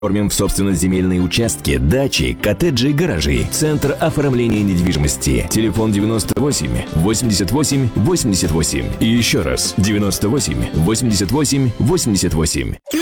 Оформим в собственность земельные участки, дачи, коттеджи, гаражи. Центр оформления недвижимости. Телефон 98 88 88. И еще раз 98 88 88.